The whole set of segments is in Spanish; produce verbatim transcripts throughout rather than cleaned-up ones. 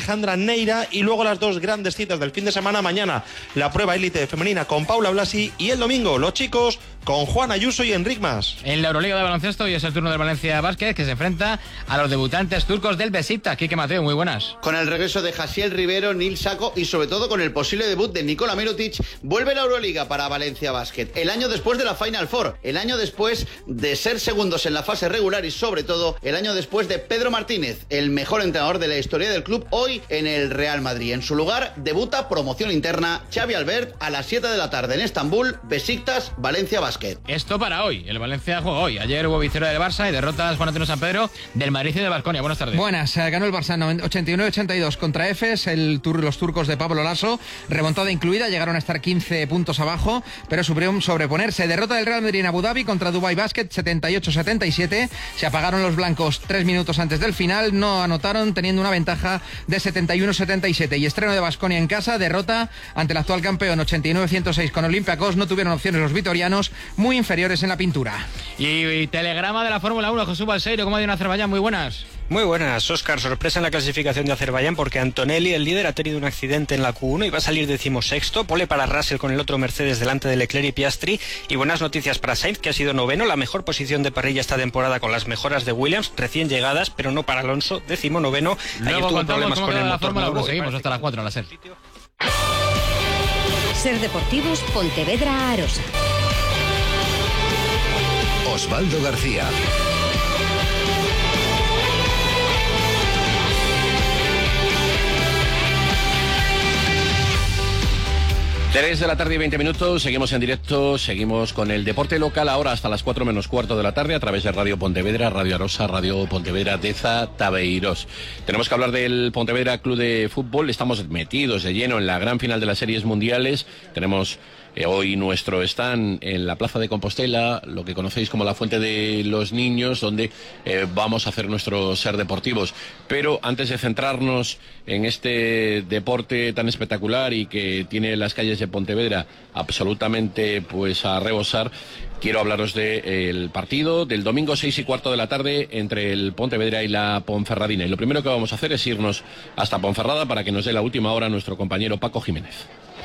Alejandra Neira, y luego las dos grandes citas del fin de semana. Mañana la prueba élite femenina con Paula Blasi, y el domingo los chicos con Juan Ayuso y Enric Mas. En la Euroliga de baloncesto hoy es el turno del Valencia Basket, que se enfrenta a los debutantes turcos del Besiktas. Quique Mateo, muy buenas. Con el regreso de Jasiel Rivero, Nil Sako y sobre todo con el posible debut de Nikola Mirotic, vuelve la Euroliga para Valencia Basket. El año después de la Final Four, el año después de ser segundos en la fase regular y sobre todo el año después de Pedro Martínez, el mejor entrenador de la historia del club, hoy en el Real Madrid. En su lugar debuta promoción interna Xavi Albert a las siete de la tarde en Estambul, Besiktas, Valencia Basket. Esto para hoy, el Valencia juega hoy. Ayer hubo victoria del Barça y derrotas Juan Antonio San Pedro del Madrid y de Baskonia. Buenas tardes. Buenas, eh, ganó el Barça ochenta y nueve ochenta y dos contra Efes, el tur, los turcos de Pablo Lasso, remontada incluida, llegaron a estar quince puntos abajo, pero supieron sobreponerse. Derrota del Real Madrid en Abu Dhabi contra Dubai Basket, setenta y ocho setenta y siete, se apagaron los blancos tres minutos antes del final, no anotaron, teniendo una ventaja de setenta y uno setenta y siete. Y estreno de Baskonia en casa, derrota ante el actual campeón ochenta y nueve ciento seis con Olympiacos, no tuvieron opciones los vitorianos, muy inferiores en la pintura. Y, y telegrama de la Fórmula uno, Jesús Balseiro, ¿cómo ha ido en Azerbaiyán? Muy buenas. Muy buenas, Óscar. Sorpresa en la clasificación de Azerbaiyán porque Antonelli, el líder, ha tenido un accidente en la Q uno y va a salir decimosexto. Pole para Russell con el otro Mercedes delante de Leclerc y Piastri. Y buenas noticias para Sainz, que ha sido noveno, la mejor posición de parrilla esta temporada con las mejoras de Williams, recién llegadas, pero no para Alonso, décimo noveno. Ayer tuvo problemas con el motor nuevo. Seguimos hasta las cuatro en la SER. SER Deportivos, Pontevedra, Arosa. Osvaldo García. tres de la tarde y veinte minutos, seguimos en directo, seguimos con el deporte local ahora hasta las cuatro menos cuarto de la tarde a través de Radio Pontevedra, Radio Arosa, Radio Pontevedra Deza, Tabeiros. Tenemos que hablar del Pontevedra Club de Fútbol, estamos metidos de lleno en la gran final de las series mundiales, tenemos eh, hoy nuestro stand en la Plaza de Compostela, lo que conocéis como la Fuente de los Niños, donde eh, vamos a hacer nuestros ser deportivos. Pero antes de centrarnos en este deporte tan espectacular y que tiene las calles de Pontevedra absolutamente pues a rebosar, quiero hablaros del partido del domingo seis y cuarto de la tarde entre el Pontevedra y la Ponferradina. Y lo primero que vamos a hacer es irnos hasta Ponferrada para que nos dé la última hora nuestro compañero Paco Jiménez.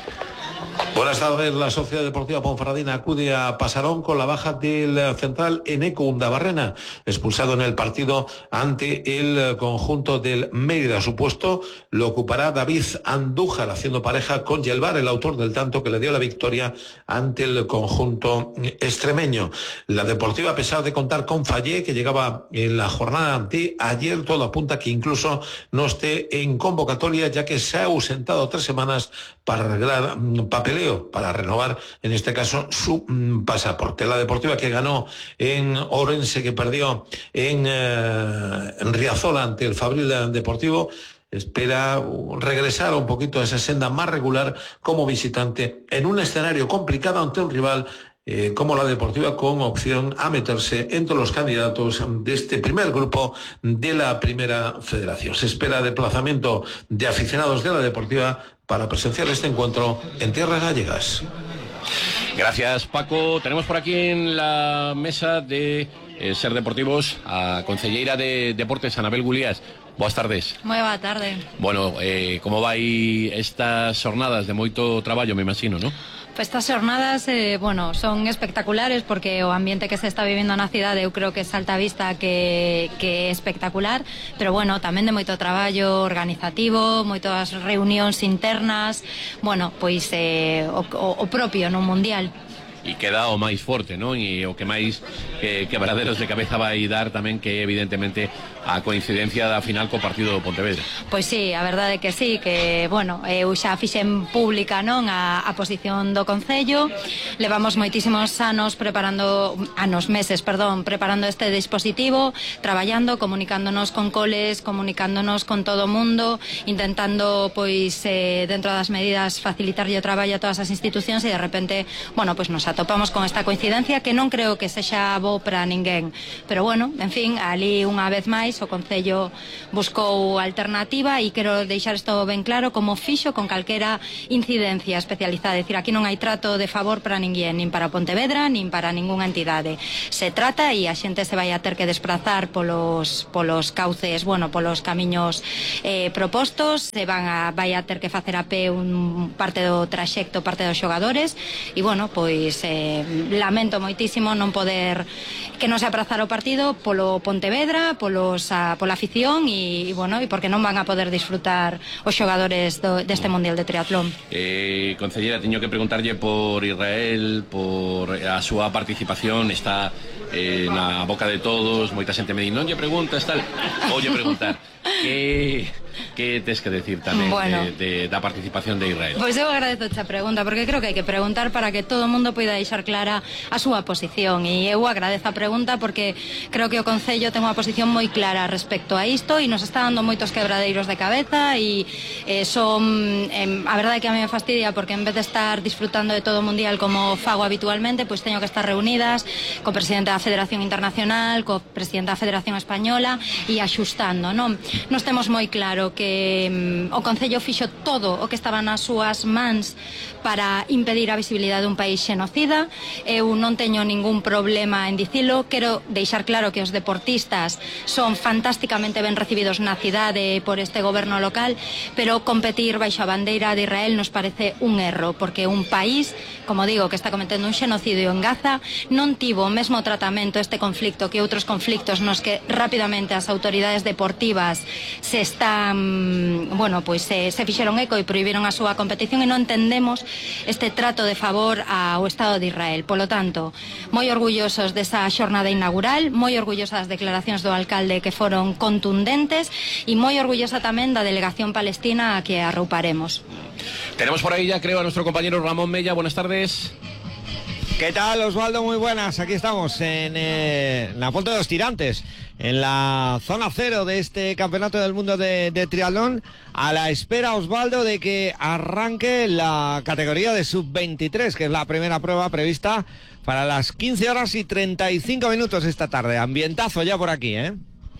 Buenas tardes. La Sociedad Deportiva Ponferradina acude a Pasarón con la baja del central Eneco Undabarrena, expulsado en el partido ante el conjunto del Mérida. Su puesto lo ocupará David Andújar, haciendo pareja con Yelvar, el autor del tanto que le dio la victoria ante el conjunto extremeño. La Deportiva, a pesar de contar con Fallé, que llegaba en la jornada de ayer, todo apunta que incluso no esté en convocatoria, ya que se ha ausentado tres semanas para arreglar papeleo, para renovar en este caso su mm, pasaporte. La Deportiva, que ganó en Ourense, que perdió en, eh, en Riazor ante el Fabril Deportivo, espera regresar un poquito a esa senda más regular como visitante en un escenario complicado ante un rival eh, como la Deportiva, con opción a meterse entre los candidatos de este primer grupo de la Primera Federación. Se espera desplazamiento de aficionados de la Deportiva para presenciar este encuentro en tierras gallegas. Gracias, Paco. Tenemos por aquí en la mesa de eh, Ser Deportivos a concelleira de Deportes, Anabel Gulías. Boas tardes. Moi boa tarde. Bueno, eh, como vai estas jornadas de moito traballo, me imagino, ¿no? Pues estas jornadas, eh, bueno, son espectaculares porque o ambiente que se está vivindo na cidade eu creo que salta a vista que, que é espectacular, pero bueno, tamén de moito traballo organizativo, moitas reunións internas, bueno, pois eh, o, o propio no mundial. E queda o máis forte, non? E o que máis eh, quebraderos de cabeza vai dar tamén, que evidentemente a coincidencia da final co partido do Pontevedra. Pois sí, a verdade é que sí, que, bueno, eu xa fixen pública, non, a, a posición do Concello, levamos moitísimos anos preparando, anos, meses, perdón, preparando este dispositivo, traballando, comunicándonos con coles, comunicándonos con todo o mundo, intentando, pois, eh, dentro das medidas, facilitarlle o traballo a todas as institucións, e de repente, bueno, pois nos atopamos con esta coincidencia que non creo que sexa bo para ninguén, pero bueno, en fin, ali unha vez máis máis, o Concello buscou alternativa e quero deixar isto ben claro, como fixo con calquera incidencia especializada, é dicir, aquí non hai trato de favor para ninguén, nin para Pontevedra, nin para ningunha entidade. Se trata e a xente se vai a ter que desplazar polos, polos cauces, bueno, polos camiños eh, propostos, se van a, vai a ter que facer a pé un parte do traxecto, parte dos xogadores, e bueno, pois eh, lamento moitísimo non poder, que non se aprazara o partido polo Pontevedra, polos, a, pola afición e, e bueno, e porque non van a poder disfrutar os xogadores do, deste Mundial de Triatlón. Eh, Concellera, teño que preguntarlle por Israel, por a súa participación, está eh, na boca de todos, moita xente me di, non lle preguntas, tal, ou lle preguntar, que... que tes que decir tamén bueno, de, de, da participación de Israel? Pois eu agradezo esta pregunta, porque creo que hai que preguntar para que todo o mundo poida deixar clara a súa posición, e eu agradezo a pregunta porque creo que o Concello ten unha posición moi clara respecto a isto e nos está dando moitos quebradeiros de cabeza e eh, son, eh, a verdade é que a mí me fastidia porque en vez de estar disfrutando de todo o Mundial como fago habitualmente, pois teño que estar reunidas co presidente da Federación Internacional, co presidente da Federación Española e axustando, non? Nos temos moi claro que um, o Concello fixo todo o que estaba nas súas mans para impedir a visibilidade dun país xenocida. Eu non teño ningún problema en dicilo, quero deixar claro que os deportistas son fantásticamente ben recibidos na cidade por este goberno local, pero competir baixo a bandeira de Israel nos parece un erro, porque un país, como digo, que está cometendo un xenocidio en Gaza, non tivo o mesmo tratamento este conflicto que outros conflictos nos que rapidamente as autoridades deportivas se están, bueno, pois se, se fixeron eco e prohibiron a súa competición, e non entendemos este trato de favor ao Estado de Israel. Polo tanto, moi orgullosos desa xornada inaugural, moi orgullosa das declaracións do alcalde que foron contundentes e moi orgullosa tamén da delegación palestina a que arrouparemos. Tenemos por ahí ya, creo, a nuestro compañero Ramón Mella. Buenas tardes. ¿Qué tal, Osvaldo? Muy buenas. Aquí estamos en eh, la Ponte de los Tirantes, en la zona cero de este Campeonato del Mundo de, de Triatlón, a la espera, Osvaldo, de que arranque la categoría de sub veintitrés, que es la primera prueba prevista para las quince horas y treinta y cinco minutos esta tarde. Ambientazo ya por aquí, ¿eh?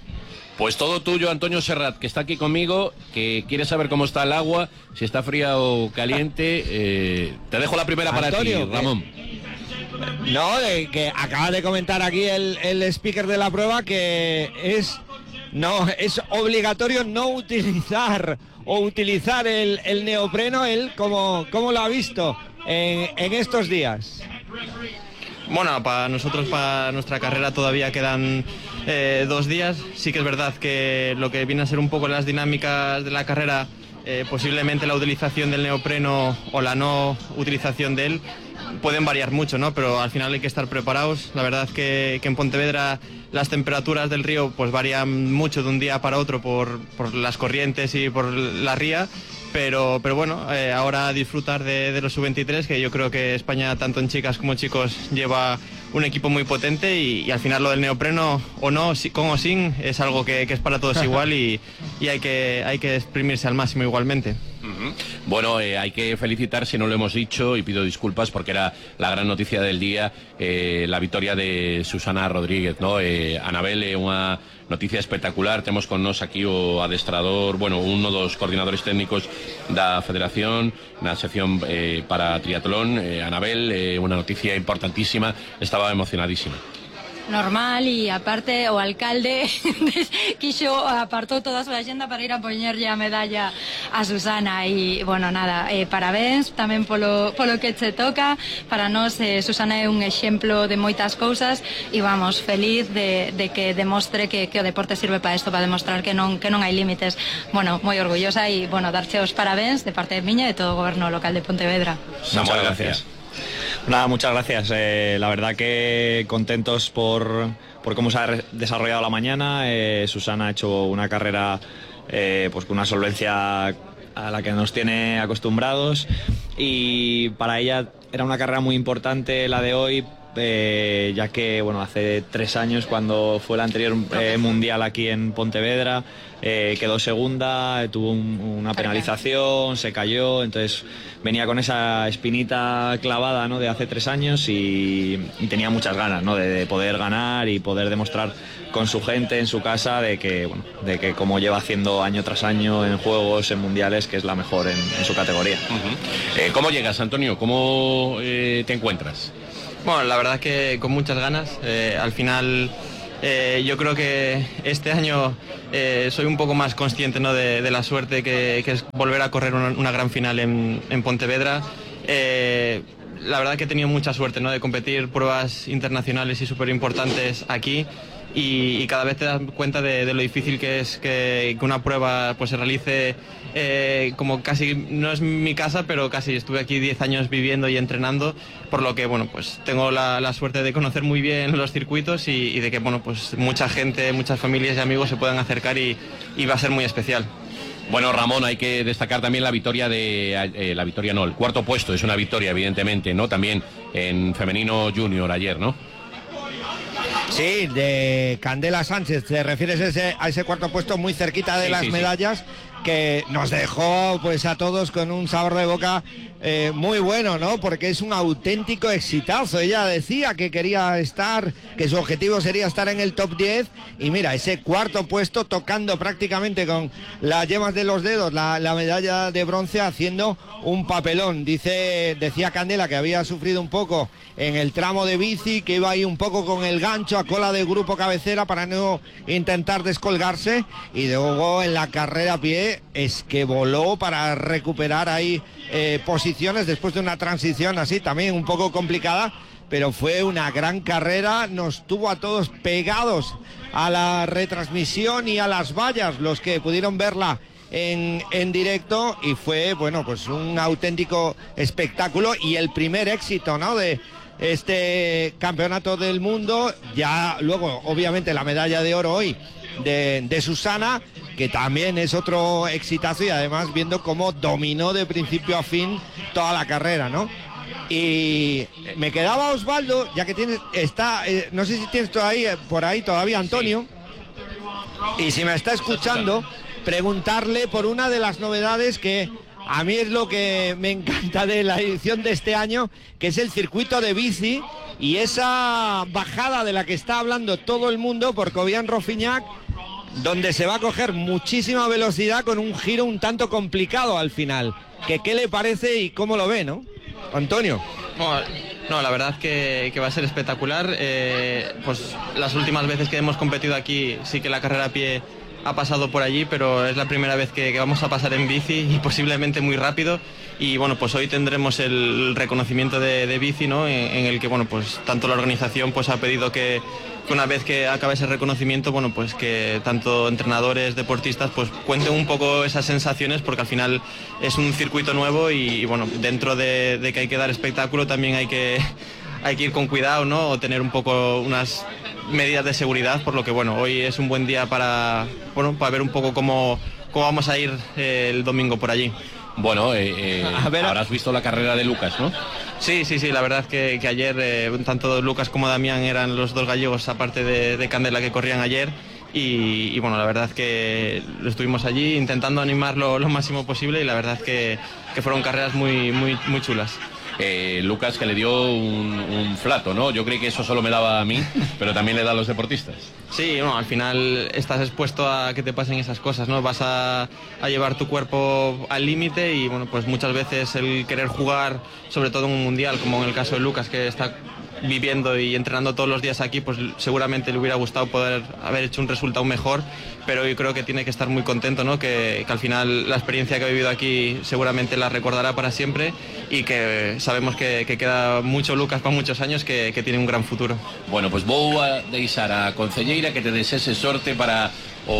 Pues todo tuyo, Antonio Serrat, que está aquí conmigo, que quiere saber cómo está el agua, si está fría o caliente. Eh, te dejo la primera para Antonio, ti, Ramón. Que... No, de que acaba de comentar aquí el, el speaker de la prueba que es no es obligatorio no utilizar o utilizar el, el neopreno. Él, ¿cómo, cómo lo ha visto en, en estos días? Bueno, para nosotros, para nuestra carrera todavía quedan eh, dos días. Sí que es verdad que lo que viene a ser un poco las dinámicas de la carrera, eh, posiblemente la utilización del neopreno o la no utilización de él, pueden variar mucho, ¿no? Pero al final hay que estar preparados. La verdad que, que en Pontevedra las temperaturas del río pues varían mucho de un día para otro por, por las corrientes y por la ría. Pero, pero bueno, eh, ahora disfrutar de, de los sub veintitrés, que yo creo que España, tanto en chicas como chicos, lleva un equipo muy potente y, y al final lo del neopreno, o no, si, con o sin, es algo que, que es para todos igual y, y hay, que, hay que exprimirse al máximo igualmente. Uh-huh. Bueno, eh, hay que felicitar, si no lo hemos dicho, y pido disculpas porque era la gran noticia del día, eh, la victoria de Susana Rodríguez, ¿no? Eh, Anabel, eh, unha noticia espectacular. Temos con nos aquí o adestrador, bueno, uno dos coordinadores técnicos da Federación na sección eh, para triatlón. eh, Anabel, eh, unha noticia importantísima, estaba emocionadísima. Normal, e aparte o alcalde quixo, apartou toda a súa axenda para ir a poñerlle a medalla a Susana e, bueno, nada, eh, parabéns tamén polo, polo que che toca. Para nós, eh, Susana é un exemplo de moitas cousas e vamos, feliz de, de que demostre que, que o deporte sirve para isto, para demostrar que non, que non hai límites. Bueno, moi orgullosa e, bueno, darche os parabéns de parte de miña e de todo o goberno local de Pontevedra. Muchas gracias. Nada, muchas gracias. Eh, la verdad que contentos por, por cómo se ha desarrollado la mañana. Eh, Susana ha hecho una carrera eh, pues con una solvencia a la que nos tiene acostumbrados y para ella era una carrera muy importante la de hoy eh, ya que bueno, hace tres años, cuando fue el anterior eh, mundial aquí en Pontevedra, eh, quedó segunda, tuvo un, una penalización, se cayó, entonces venía con esa espinita clavada, ¿no?, de hace tres años y, y tenía muchas ganas, ¿no?, de, de poder ganar y poder demostrar con su gente en su casa de que, bueno, de que como lleva haciendo año tras año en juegos, en mundiales, que es la mejor en, en su categoría. Uh-huh. eh, ¿Cómo llegas, Antonio? ¿Cómo eh, te encuentras? Bueno, la verdad que con muchas ganas. Eh, al final eh, yo creo que este año eh, soy un poco más consciente, ¿no?, de, de la suerte que, que es volver a correr una, una gran final en, en Pontevedra. Eh, la verdad que he tenido mucha suerte, ¿no?, de competir pruebas internacionales y súper importantes aquí. Y, y cada vez te das cuenta de, de lo difícil que es que, que una prueba pues se realice eh, como casi, no es mi casa, pero casi estuve aquí diez años viviendo y entrenando, por lo que bueno, pues tengo la, la suerte de conocer muy bien los circuitos y, y de que bueno, pues mucha gente, muchas familias y amigos se puedan acercar y, y va a ser muy especial. Bueno, Ramón, hay que destacar también la victoria de... Eh, la victoria no, el cuarto puesto es una victoria, evidentemente, ¿no? También en femenino junior ayer, ¿no? Sí, de Candela Sánchez, te refieres a ese, a ese cuarto puesto muy cerquita de sí, las sí, medallas, sí. que nos dejó pues a todos con un sabor de boca eh, muy bueno, ¿no? Porque es un auténtico exitazo. Ella decía que quería estar, que su objetivo sería estar en el top diez, y mira, ese cuarto puesto tocando prácticamente con las yemas de los dedos la, la medalla de bronce, haciendo un papelón. Dice, decía Candela que había sufrido un poco en el tramo de bici, que iba ahí un poco con el gancho a cola de grupo cabecera para no intentar descolgarse, y luego en la carrera a pie es que voló para recuperar ahí eh, posiciones después de una transición así también un poco complicada, pero fue una gran carrera, nos tuvo a todos pegados a la retransmisión y a las vallas, los que pudieron verla En, en directo, y fue bueno, pues un auténtico espectáculo y el primer éxito, ¿no?, de este campeonato del mundo. Ya luego obviamente la medalla de oro hoy de, de Susana, que también es otro exitazo, y además viendo cómo dominó de principio a fin toda la carrera, ¿no? Y me quedaba, Osvaldo, ya que tienes, está, eh, no sé si tienes todavía, por ahí todavía Antonio, sí. Y si me está escuchando, preguntarle por una de las novedades que a mí es lo que me encanta de la edición de este año, que es el circuito de bici y esa bajada de la que está hablando todo el mundo por Cobián-Rofiñac, donde se va a coger muchísima velocidad con un giro un tanto complicado al final. ¿Que qué le parece y cómo lo ve, no, Antonio? Bueno, no, la verdad que, que va a ser espectacular. Eh, pues las últimas veces que hemos competido aquí sí que la carrera a pie ha pasado por allí, pero es la primera vez que, que vamos a pasar en bici, y posiblemente muy rápido. Y bueno, pues hoy tendremos el reconocimiento de, de bici, ¿no?, en, en el que bueno, pues tanto la organización pues ha pedido que, que una vez que acabe ese reconocimiento, bueno, pues que tanto entrenadores, deportistas, pues cuenten un poco esas sensaciones, porque al final es un circuito nuevo y, y bueno, dentro de, de que hay que dar espectáculo, también hay que hay que ir con cuidado, ¿no?, o tener un poco unas medidas de seguridad, por lo que bueno, hoy es un buen día para bueno, para ver un poco cómo, cómo vamos a ir eh, el domingo por allí. Bueno, eh, eh, a ver, habrás visto la carrera de Lucas, ¿no? Sí, sí, sí, la verdad que, que ayer eh, tanto Lucas como Damián eran los dos gallegos, aparte de, de Candela, que corrían ayer. Y, y bueno, la verdad que estuvimos allí intentando animarlo lo máximo posible, y la verdad que, que fueron carreras muy, muy, muy chulas. Eh, Lucas, que le dio un, un flato, ¿no? Yo creí que eso solo me daba a mí, pero también le da a los deportistas. Sí, bueno, al final estás expuesto a que te pasen esas cosas, ¿no? Vas a, a llevar tu cuerpo al límite, y bueno, pues muchas veces el querer jugar, sobre todo en un mundial, como en el caso de Lucas, que está viviendo y entrenando todos los días aquí, pues seguramente le hubiera gustado poder haber hecho un resultado mejor, pero yo creo que tiene que estar muy contento, ¿no? Que, que al final la experiencia que ha vivido aquí seguramente la recordará para siempre, y que sabemos que, que queda mucho Lucas para muchos años, que, que tiene un gran futuro. Bueno, pues vou a deixar a Concelleira que te desese sorte para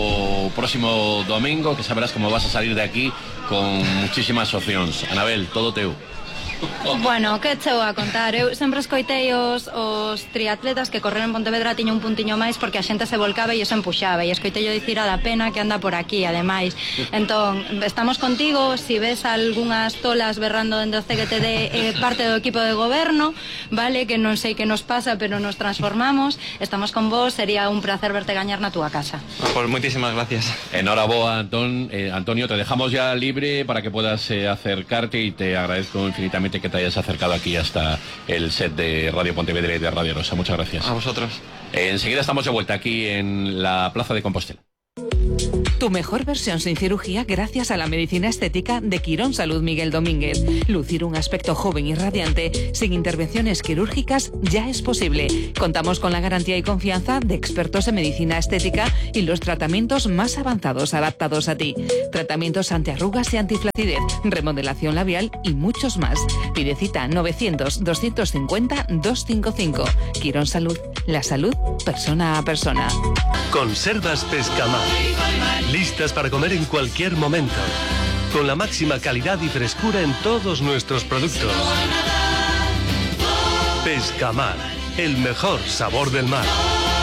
o próximo domingo, que sabrás como vas a salir de aquí con muchísimas opcións. Anabel, todo teu. Bueno, que che vou a contar? Eu sempre escoitei os, os triatletas que correron en Pontevedra tiña un puntiño máis porque a xente se volcaba e iso empuxaba, e escoitei yo dicir a da pena que anda por aquí, ademais. Entón, estamos contigo, si ves algunhas tolas berrando dende o C G T D eh, parte do equipo de goberno, vale, que non sei que nos pasa, pero nos transformamos, estamos con vos, sería un placer verte gañar na túa casa. Pues muchísimas gracias. Enhorabuena, Antón. Eh, Antonio, te dejamos ya libre para que puedas eh, acercarte, y te agradezco infinitamente que te hayas acercado aquí hasta el set de Radio Pontevedra y de Radio Arosa. Muchas gracias. A vosotros. Eh, enseguida estamos de vuelta aquí en la Plaza de Compostela. Tu mejor versión sin cirugía gracias a la medicina estética de Quirón Salud Miguel Domínguez. Lucir un aspecto joven y radiante sin intervenciones quirúrgicas ya es posible. Contamos con la garantía y confianza de expertos en medicina estética y los tratamientos más avanzados adaptados a ti. Tratamientos antiarrugas y antiflacidez, remodelación labial y muchos más. Pide cita novecientos, doscientos cincuenta, doscientos cincuenta y cinco. Quirón Salud, la salud persona a persona. Conservas Pescamar. Listas para comer en cualquier momento. Con la máxima calidad y frescura en todos nuestros productos. Pescamar, el mejor sabor del mar.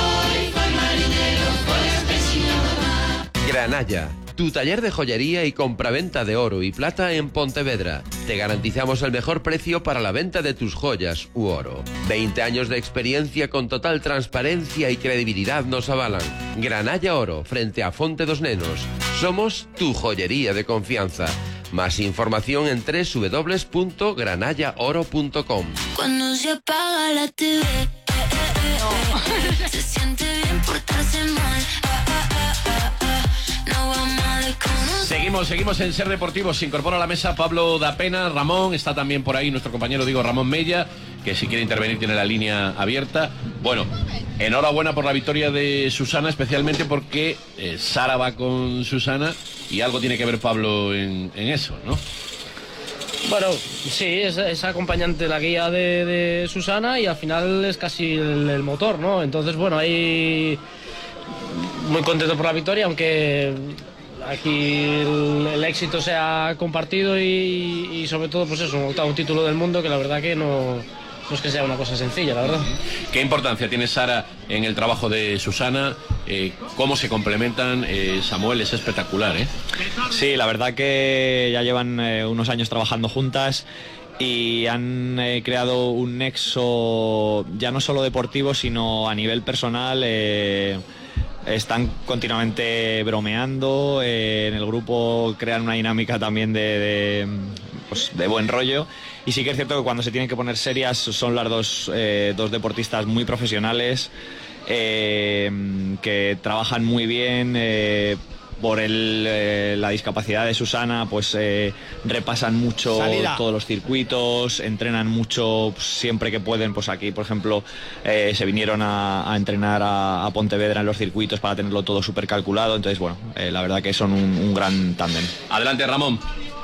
Granalla, tu taller de joyería y compraventa de oro y plata en Pontevedra. Te garantizamos el mejor precio para la venta de tus joyas u oro. veinte años de experiencia con total transparencia y credibilidad nos avalan. Granalla Oro, frente a Fonte dos Nenos. Somos tu joyería de confianza. Más información en doble u doble u doble u punto granalla oro punto com. Cuando se apaga la T V, eh, eh, eh, se siente bien portarse mal. Seguimos, seguimos en Ser Deportivo. Se incorpora a la mesa Pablo Dapena, Ramón, está también por ahí nuestro compañero, digo, Ramón Mella, que si quiere intervenir tiene la línea abierta. Bueno, enhorabuena por la victoria de Susana, especialmente porque eh, Sara va con Susana y algo tiene que ver Pablo en, en eso, ¿no? Bueno, sí, es, es acompañante, la guía de, de Susana, y al final es casi el, el motor, ¿no? Entonces, bueno, ahí muy contento por la victoria, aunque aquí el, el éxito se ha compartido y, y sobre todo, pues eso, un octavo título del mundo, que la verdad que no, no es que sea una cosa sencilla, la verdad. ¿Qué importancia tiene Sara en el trabajo de Susana? Eh, ¿Cómo se complementan? Eh, Samuel, es espectacular, ¿eh? Sí, la verdad que ya llevan eh, unos años trabajando juntas y han eh, creado un nexo ya no solo deportivo, sino a nivel personal. eh, Están continuamente bromeando, eh, en el grupo crean una dinámica también de, de, pues, de buen rollo, y sí que es cierto que cuando se tienen que poner serias son las dos, eh, dos deportistas muy profesionales, eh, que trabajan muy bien. eh, Por el, eh, la discapacidad de Susana, pues eh, repasan mucho Salida. todos los circuitos, entrenan mucho pues, siempre que pueden. Pues aquí, por ejemplo, eh, se vinieron a, a entrenar a, a Pontevedra en los circuitos para tenerlo todo súper calculado. Entonces, bueno, eh, la verdad que son un, un gran tándem. Adelante, Ramón.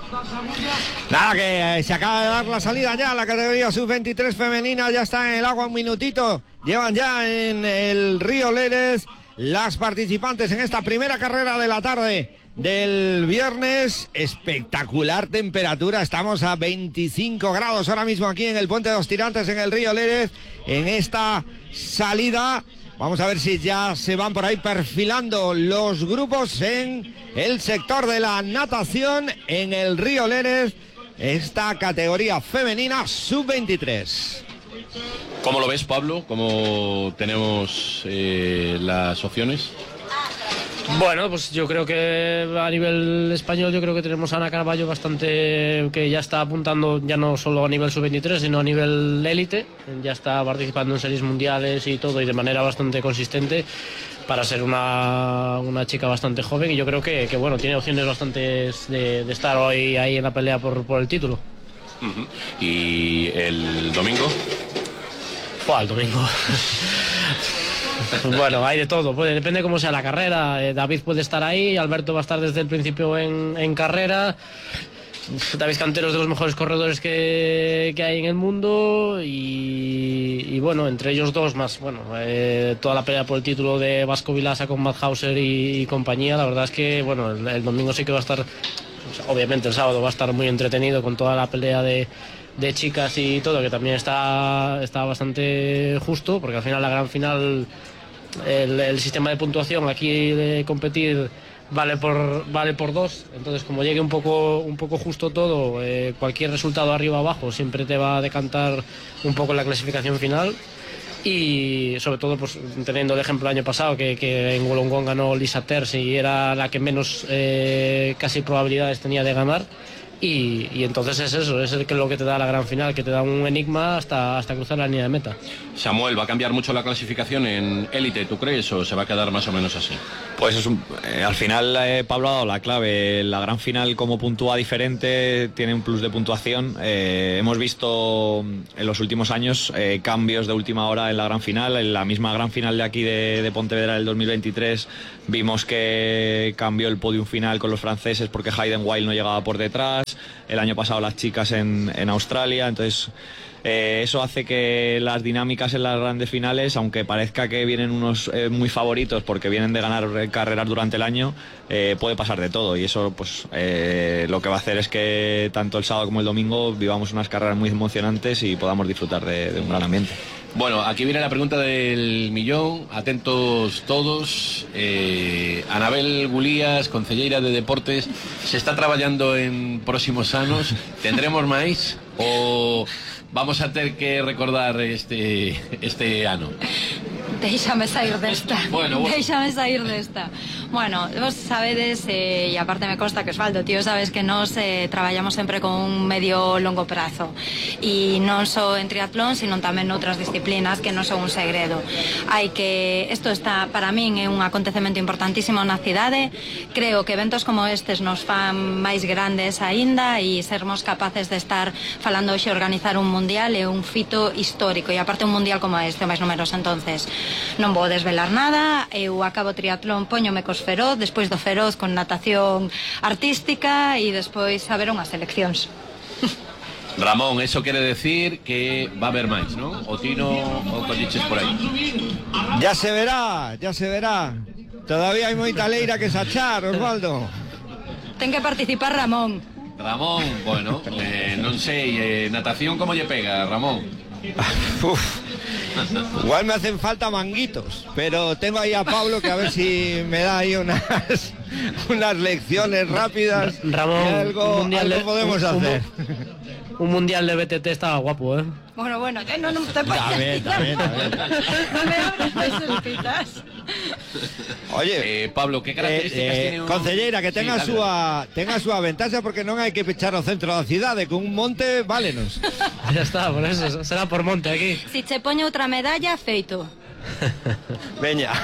Nada, que eh, se acaba de dar la salida ya. La categoría sub veintitrés femenina ya está en el agua un minutito. Llevan ya en el río Lérez las participantes en esta primera carrera de la tarde del viernes. Espectacular temperatura, estamos a veinticinco grados ahora mismo aquí en el Puente de los Tirantes, en el río Lérez, en esta salida. Vamos a ver si ya se van por ahí perfilando los grupos en el sector de la natación en el río Lérez, esta categoría femenina sub veintitrés. ¿Cómo lo ves, Pablo? ¿Cómo tenemos eh, las opciones? Bueno, pues yo creo que a nivel español yo creo que tenemos a Ana Carballo bastante, que ya está apuntando ya no solo a nivel sub veintitrés, sino a nivel élite. Ya está participando en series mundiales y todo, y de manera bastante consistente para ser una, una chica bastante joven, y yo creo que, que bueno, tiene opciones bastantes de, de estar hoy ahí en la pelea por, por el título. Uh-huh. ¿Y el domingo? Buah, el domingo. Bueno, hay de todo, pues depende cómo sea la carrera. eh, David puede estar ahí, Alberto va a estar desde el principio en, en carrera. David Cantero es de los mejores corredores que, que hay en el mundo, y, y bueno, entre ellos dos más, bueno, eh, toda la pelea por el título de Vasco Vilasa con Matt Hauser y, y compañía. La verdad es que bueno, el, el domingo sí que va a estar o sea, obviamente el sábado va a estar muy entretenido con toda la pelea de, de chicas y todo, que también está, está bastante justo, porque al final la gran final, el, el sistema de puntuación aquí de competir vale por vale por dos, entonces como llegue un poco un poco justo todo, eh, cualquier resultado arriba o abajo siempre te va a decantar un poco la clasificación final. Y sobre todo pues teniendo el ejemplo el año pasado que, que en Wollongong ganó Lisa Terz y era la que menos eh, casi probabilidades tenía de ganar. Y, y entonces es eso, es el que, lo que te da la gran final, que te da un enigma hasta, hasta cruzar la línea de meta. Samuel, ¿va a cambiar mucho la clasificación en élite, tú crees, o se va a quedar más o menos así? Pues es un, eh, al final eh, Pablo ha dado la clave. La gran final, como puntúa diferente, tiene un plus de puntuación. Eh, hemos visto en los últimos años eh, cambios de última hora en la gran final. En la misma gran final de aquí de, de Pontevedra del dos mil veintitrés vimos que cambió el podium final con los franceses porque Hayden Wild no llegaba por detrás. El año pasado las chicas en, en Australia, entonces eh, eso hace que las dinámicas en las grandes finales, aunque parezca que vienen unos eh, muy favoritos porque vienen de ganar carreras durante el año, eh, puede pasar de todo, y eso pues eh, lo que va a hacer es que tanto el sábado como el domingo vivamos unas carreras muy emocionantes y podamos disfrutar de, de un gran ambiente. Bueno, aquí viene la pregunta del millón, atentos todos. eh, Anabel Gulías, concelleira de Deportes, se está traballando en próximos anos? Tendremos máis ou vamos a ter que recordar este este ano? Déixame sair desta. Bueno, bueno. Déixame sair desta. Bueno, vos sabedes, eh, e aparte me consta que Osvaldo, tío, sabes que nos eh, traballamos sempre con un medio longo prazo. E non só en triatlón, sino tamén noutras disciplinas que non son un segredo. Hai que... Isto está, para min, é un acontecemento importantísimo na cidade. Creo que eventos como estes nos fan máis grandes aínda e sermos capaces de estar falando hoxe organizar un mundial é un fito histórico, e aparte un mundial como este, máis números. Entonces non vou desvelar nada, eu acabo triatlón, póñome cos feroz, despois do feroz con natación artística e despois haber unhas seleccións. Ramón, eso quiere decir que va a haber máis, ¿no? O ti no o colliches por aí. Ya se verá, ya se verá. Todavía hai moita leira que sachar, Osvaldo. Ten que participar Ramón. Ramón, bueno, eh, non sei, eh, natación como lle pega, Ramón? Uf, igual me hacen falta manguitos, pero tengo ahí a Pablo que a ver si me da ahí unas unas lecciones rápidas. Ramón, algo, un mundial algo de, podemos un, hacer. Un, un mundial de B T T estaba guapo, ¿eh? Bueno, bueno, que no, no te pases. También, también, también. No me hables selfitas. Oye, eh, Pablo, ¿qué características eh, eh, tiene un... concelleira, que tenga sí, súa tenga súa ventaxa porque non hai que pechar o centro da cidade, con un monte válenos. Ya está, por eso, será por monte aquí. Si che poño outra medalla, feito. Veña.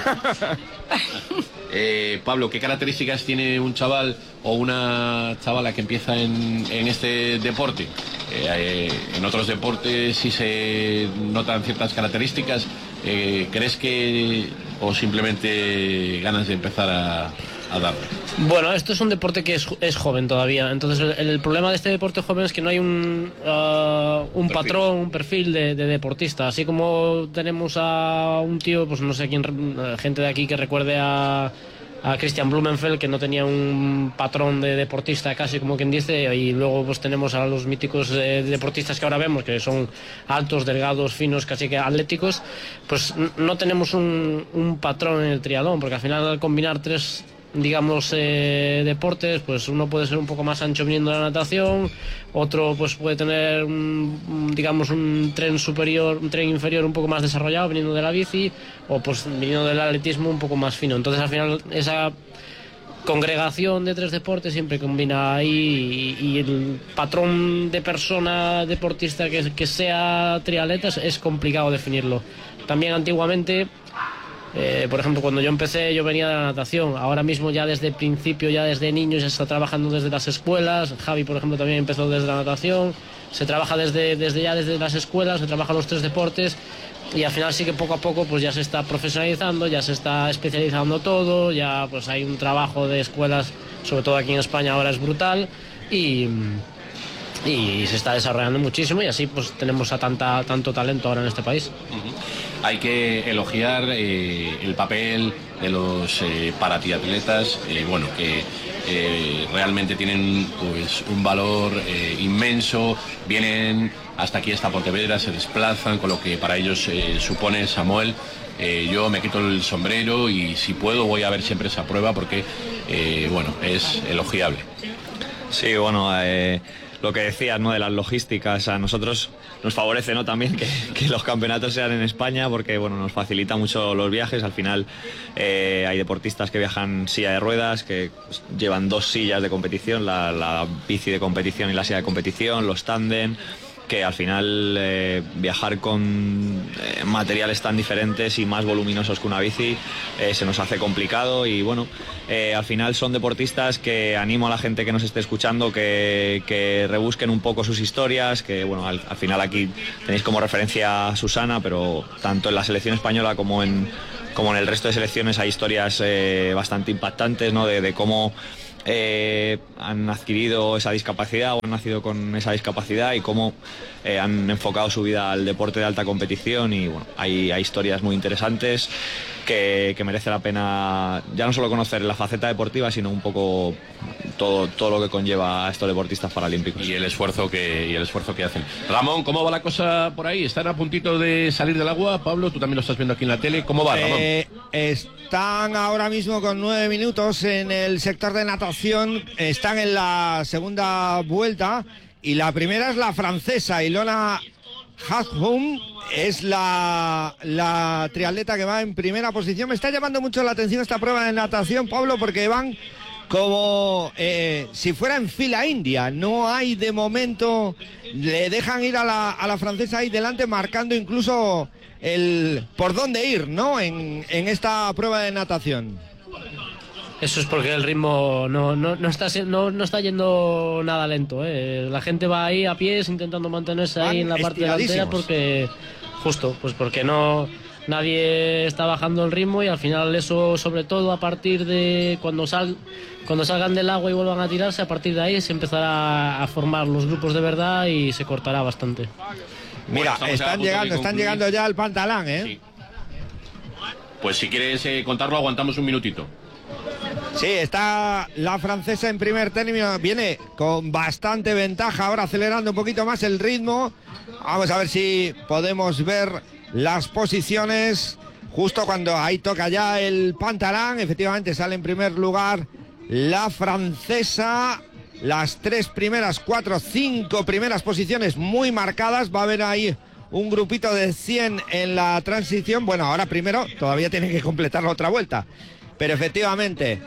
eh, Pablo, ¿qué características tiene un chaval o una chavala que empieza en, en este deporte? Eh, eh, en otros deportes sí se notan ciertas características. Eh, ¿Crees que o simplemente ganas de empezar a, a darle? Bueno, esto es un deporte que es, es joven todavía. Entonces el, el problema de este deporte joven es que no hay un, uh, un patrón, un perfil de, de deportista. Así como tenemos a un tío, pues no sé quién, gente de aquí que recuerde a... a Christian Blumenfeld, que no tenía un patrón de deportista casi, como quien dice, y luego pues tenemos a los míticos eh, deportistas que ahora vemos, que son altos, delgados, finos, casi que atléticos. Pues no tenemos un, un patrón en el triatlón, porque al final al combinar tres, digamos, eh, deportes, pues uno puede ser un poco más ancho viniendo de la natación, otro pues puede tener un, digamos, un tren superior, un tren inferior un poco más desarrollado viniendo de la bici, o pues viniendo del atletismo un poco más fino. Entonces al final esa congregación de tres deportes siempre combina ahí, y, y el patrón de persona deportista que, que sea triatleta es, es complicado definirlo. También antiguamente, Eh, por ejemplo, cuando yo empecé, yo venía de la natación. Ahora mismo ya desde el principio, ya desde niños, ya se está trabajando desde las escuelas. Javi, por ejemplo, también empezó desde la natación. Se trabaja desde, desde ya desde las escuelas, se trabajan los tres deportes, y al final sí que poco a poco pues ya se está profesionalizando, ya se está especializando todo, ya pues hay un trabajo de escuelas, sobre todo aquí en España ahora es brutal, y... y se está desarrollando muchísimo, y así pues tenemos a tanta, tanto talento ahora en este país. Uh-huh. Hay que elogiar eh, el papel de los eh, paratriatletas, eh, bueno, que eh, realmente tienen pues un valor eh, inmenso, vienen hasta aquí, hasta Pontevedra, se desplazan, con lo que para ellos eh, supone, Samuel. Eh, yo me quito el sombrero y si puedo voy a ver siempre esa prueba porque, eh, bueno, es elogiable. Sí, bueno, eh, lo que decías, ¿no?, de las logísticas, a nosotros nos favorece, ¿no?, también que, que los campeonatos sean en España porque, bueno, nos facilita mucho los viajes. Al final eh, hay deportistas que viajan silla de ruedas, que pues, llevan dos sillas de competición, la, la bici de competición y la silla de competición, los tándem, que al final eh, viajar con eh, materiales tan diferentes y más voluminosos que una bici eh, se nos hace complicado y bueno, eh, al final son deportistas que animo a la gente que nos esté escuchando que, que rebusquen un poco sus historias, que bueno, al, al final aquí tenéis como referencia a Susana, pero tanto en la selección española como en, como en el resto de selecciones hay historias eh, bastante impactantes, ¿no?, de, de cómo Eh, han adquirido esa discapacidad o han nacido con esa discapacidad y cómo eh, han enfocado su vida al deporte de alta competición y bueno, hay, hay historias muy interesantes que, que merece la pena ya no solo conocer la faceta deportiva, sino un poco todo, todo lo que conlleva a estos deportistas paralímpicos. Y el esfuerzo que, y el esfuerzo que hacen. Ramón, ¿cómo va la cosa por ahí? ¿Están a puntito de salir del agua? Pablo, tú también lo estás viendo aquí en la tele. ¿Cómo va, Ramón? Eh, están ahora mismo con nueve minutos en el sector de natación. Están en la segunda vuelta y la primera es la francesa, Ilona Hasbum. Es la, la triatleta que va en primera posición. Me está llamando mucho la atención esta prueba de natación, Pablo, porque van como eh, si fuera en fila india. No hay de momento, le dejan ir a la, a la francesa ahí delante, marcando incluso el por dónde ir, ¿no?, en, en esta prueba de natación. Eso es porque el ritmo no, no, no, está, no, no está yendo nada lento, ¿eh? La gente va ahí a pies intentando mantenerse ahí en la parte delantera porque, justo, pues porque no nadie está bajando el ritmo y al final eso, sobre todo a partir de cuando, sal, cuando salgan del agua y vuelvan a tirarse, a partir de ahí se empezará a formar los grupos de verdad y se cortará bastante. Mira, bueno, están llegando, están llegando ya al pantalán, ¿eh? Sí. Pues si quieres eh, contarlo, aguantamos un minutito. Sí, está la francesa en primer término, viene con bastante ventaja, ahora acelerando un poquito más el ritmo. Vamos a ver si podemos ver las posiciones justo cuando ahí toca ya el pantalán. Efectivamente sale en primer lugar la francesa. Las tres primeras, cuatro, cinco primeras posiciones muy marcadas. Va a haber ahí un grupito de cien en la transición. Bueno, ahora primero todavía tienen que completar la otra vuelta. Pero efectivamente,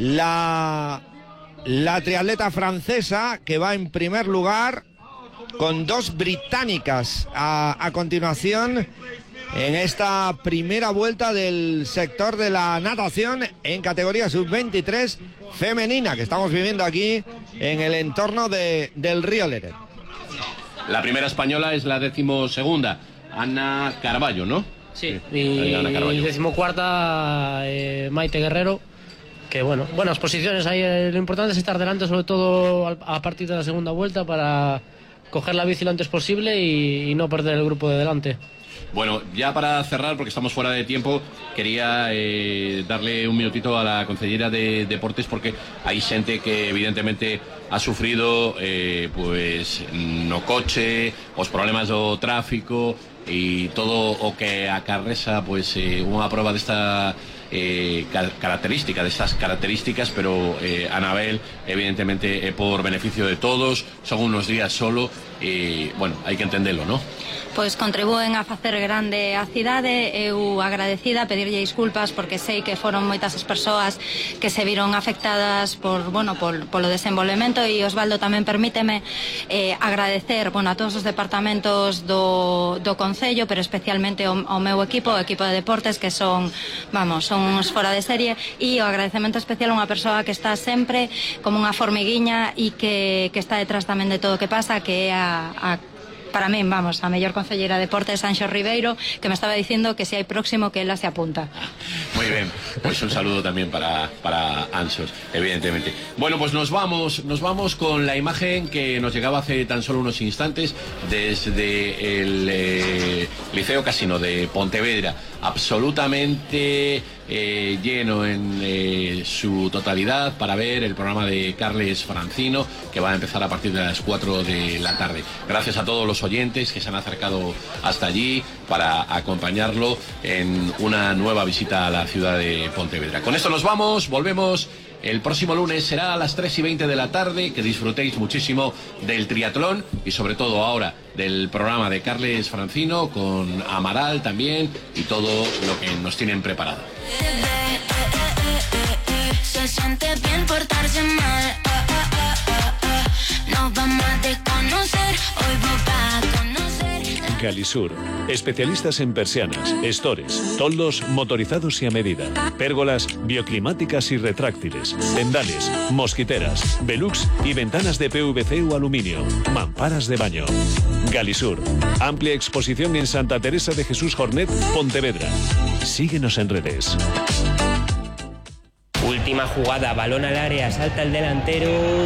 la, la triatleta francesa que va en primer lugar con dos británicas a, a continuación en esta primera vuelta del sector de la natación en categoría sub veintitrés femenina que estamos viviendo aquí en el entorno de, del río Leret. La primera española es la decimosegunda, Ana Carballo, ¿no? Sí, sí. Y, y decimocuarta eh, Maite Guerrero, que bueno, buenas posiciones ahí. Lo importante es estar delante, sobre todo a partir de la segunda vuelta, para coger la bici lo antes posible y, y no perder el grupo de delante. Bueno, ya para cerrar, porque estamos fuera de tiempo, quería eh, darle un minutito a la consellera de Deportes, porque hay gente que evidentemente ha sufrido eh, pues no coche, os problemas do tráfico y todo o que acarresa pues eh, unha prova desta eh, característica, de estas características, pero eh, Anabel evidentemente é por beneficio de todos, son unos días solo e, bueno, hai que entenderlo, ¿no? Pois contribúen a facer grande a cidade. Eu agradecida, pedirlle disculpas porque sei que foron moitas as persoas que se viron afectadas por, bueno, por, polo desenvolvemento, e Osvaldo tamén permíteme eh, agradecer, bueno, a todos os departamentos do, do Concello, pero especialmente ao, ao meu equipo, o equipo de deportes, que son, vamos, son uns fora de serie, e o agradecemento especial a unha persoa que está sempre como unha formiguiña e que, que está detrás tamén de todo o que pasa, que é a, a para mí, vamos, a mellor concellera de deportes, Anxo Ribeiro, que me estaba diciendo que si hay próximo que ela se apunta. Muy bien, pues un saludo también para, para Anxos, evidentemente. Bueno, pues nos vamos, nos vamos con la imagen que nos llegaba hace tan solo unos instantes desde el eh, Liceo Casino de Pontevedra. Absolutamente eh, lleno en eh, su totalidad para ver el programa de Carles Francino, que va a empezar a partir de las cuatro de la tarde. Gracias a todos los oyentes que se han acercado hasta allí para acompañarlo en una nueva visita a la ciudad de Pontevedra. Con esto nos vamos, volvemos el próximo lunes, será a las tres y veinte de la tarde, que disfrutéis muchísimo del triatlón y sobre todo ahora del programa de Carles Francino con Amaral también y todo lo que nos tienen preparado. Se siente bien portarse mal. Nos vamos a desconocer, hoy vamos a conocer. Galisur, especialistas en persianas, estores, toldos motorizados y a medida, pérgolas bioclimáticas y retráctiles, vendales, mosquiteras, velux y ventanas de P V C o aluminio, mamparas de baño. Galisur, amplia exposición en Santa Teresa de Jesús Jornet, Pontevedra. Síguenos en redes. Última jugada, balón al área, salta el delantero.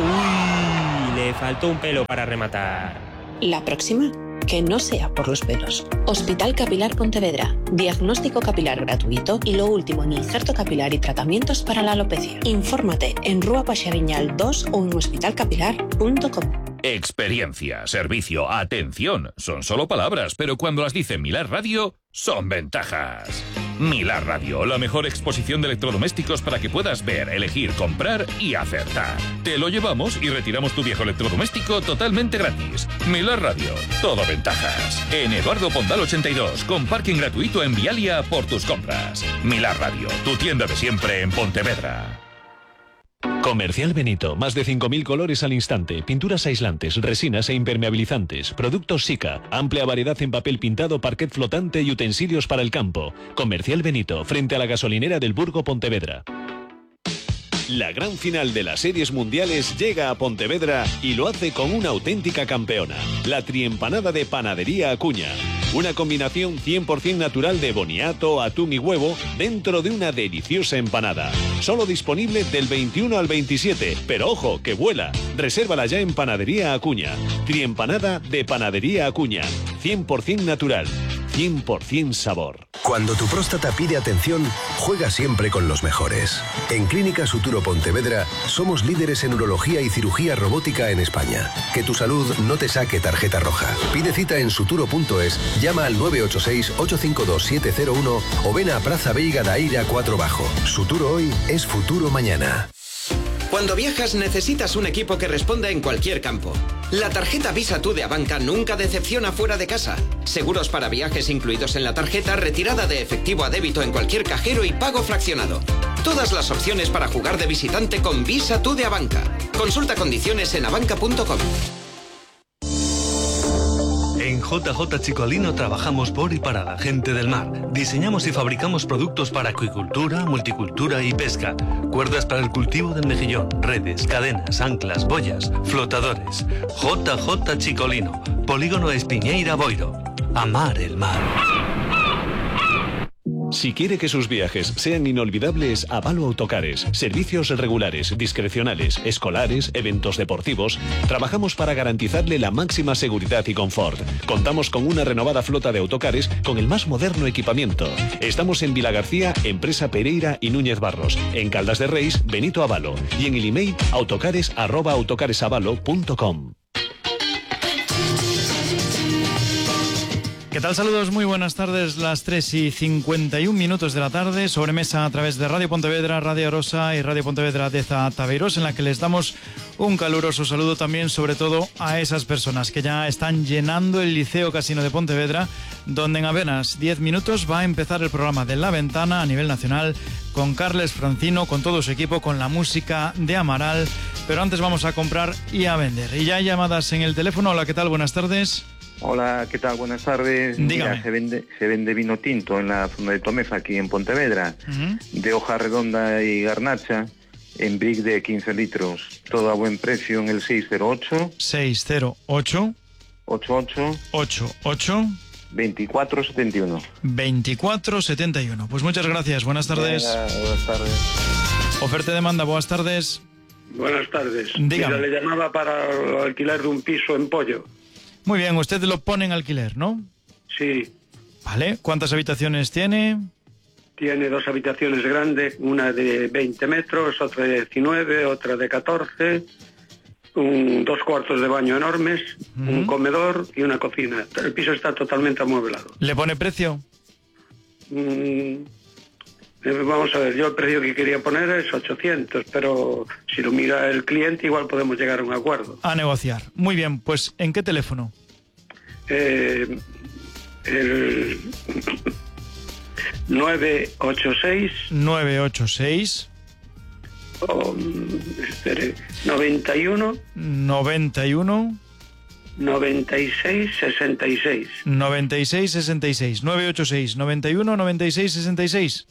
Uy, le faltó un pelo para rematar. La próxima, que no sea por los pelos. Hospital Capilar Pontevedra. Diagnóstico capilar gratuito y lo último en injerto capilar y tratamientos para la alopecia. Infórmate en Rúa Paxariñal dos o en hospital capilar punto com. Experiencia, servicio, atención, son solo palabras, pero cuando las dice Milar Radio, son ventajas. Milar Radio, la mejor exposición de electrodomésticos para que puedas ver, elegir, comprar y acertar. Te lo llevamos y retiramos tu viejo electrodoméstico totalmente gratis. Milar Radio, todo ventajas. En Eduardo Pondal ochenta y dos, con parking gratuito en Vialia por tus compras. Milar Radio, tu tienda de siempre en Pontevedra. Comercial Benito, más de cinco mil colores al instante, pinturas aislantes, resinas e impermeabilizantes, productos Sika, amplia variedad en papel pintado, parquet flotante y utensilios para el campo. Comercial Benito, frente a la gasolinera del Burgo Pontevedra. La gran final de las series mundiales llega a Pontevedra y lo hace con una auténtica campeona, la triempanada de Panadería Acuña. Una combinación cien por ciento natural de boniato, atún y huevo dentro de una deliciosa empanada. Solo disponible del veintiuno al veintisiete, pero ojo, que vuela. Resérvala ya en Panadería Acuña. Triempanada de Panadería Acuña, cien por ciento natural, cien por ciento sabor. Cuando tu próstata pide atención, juega siempre con los mejores. En Clínica Suturo Pontevedra somos líderes en urología y cirugía robótica en España. Que tu salud no te saque tarjeta roja. Pide cita en suturo punto es, llama al nueve ocho seis, ocho cinco dos, siete cero uno o ven a Praza Veiga da Eira cuatro Bajo. Suturo hoy es futuro mañana. Cuando viajas necesitas un equipo que responda en cualquier campo. La tarjeta Visa Tú de Abanca nunca decepciona fuera de casa. Seguros para viajes incluidos en la tarjeta, retirada de efectivo a débito en cualquier cajero y pago fraccionado. Todas las opciones para jugar de visitante con Visa Tú de Abanca. Consulta condiciones en abanca punto com. En J J Chicolino trabajamos por y para la gente del mar. Diseñamos y fabricamos productos para acuicultura, multicultura y pesca. Cuerdas para el cultivo del mejillón, redes, cadenas, anclas, boyas, flotadores. J J Chicolino, Polígono Espiñeira Boiro. Amar el mar. Si quiere que sus viajes sean inolvidables, Avalo Autocares. Servicios regulares, discrecionales, escolares, eventos deportivos. Trabajamos para garantizarle la máxima seguridad y confort. Contamos con una renovada flota de autocares con el más moderno equipamiento. Estamos en Vilagarcía, Empresa Pereira y Núñez Barros. En Caldas de Reis, Benito Avalo. Y en el email autocares arroba autocaresavalo punto com. ¿Qué tal? Saludos, muy buenas tardes, las tres y cincuenta y un minutos de la tarde, sobremesa a través de Radio Pontevedra, Radio Arosa y Radio Pontevedra de Tabeiros, en la que les damos un caluroso saludo también, sobre todo a esas personas que ya están llenando el Liceo Casino de Pontevedra, donde en apenas diez minutos va a empezar el programa de La Ventana a nivel nacional, con Carles Francino, con todo su equipo, con la música de Amaral, pero antes vamos a comprar y a vender. Y ya hay llamadas en el teléfono. Hola, ¿qué tal? Buenas tardes. Hola, ¿qué tal? Buenas tardes. Dígame. Mira, se vende, se vende vino tinto en la zona de Tomeza, aquí en Pontevedra, Uh-huh. de hoja redonda y garnacha, en brick de quince litros, todo a buen precio en el seis cero ocho seis cero ocho ocho ocho ocho ocho veinticuatro setenta y uno. veinticuatro setenta y uno. Pues muchas gracias, buenas tardes. Venga, buenas tardes. Oferta y demanda, buenas tardes. Buenas tardes. Dígame. Mira, le llamaba para alquilar de un piso en Pollo. Muy bien, usted lo pone en alquiler, ¿no? Sí. Vale, ¿cuántas habitaciones tiene? Tiene dos habitaciones grandes, una de veinte metros, otra de diecinueve, otra de catorce, un, dos cuartos de baño enormes, uh-huh. un comedor y una cocina. El piso está totalmente amueblado. ¿Le pone precio? Mm, vamos a ver, yo el precio que quería poner es ochocientos, pero si lo mira el cliente igual podemos llegar a un acuerdo. A negociar. Muy bien, pues ¿en qué teléfono? Eh, el nueve ocho seis nueve ocho seis oh, espere, noventa y uno noventa y uno noventa y seis sesenta y seis noventa y seis sesenta y seis nueve ocho seis noventa y uno noventa y seis sesenta y seis.